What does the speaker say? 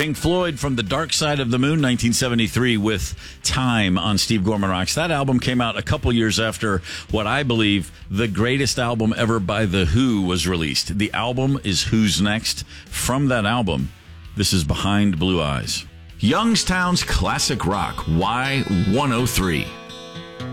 Pink Floyd from The Dark Side of the Moon, 1973, with Time on Steve Gorman Rocks. That album came out a couple years after what I believe the greatest album ever by The Who was released. The album is Who's Next. From that album, this is Behind Blue Eyes. Youngstown's classic rock, Y103.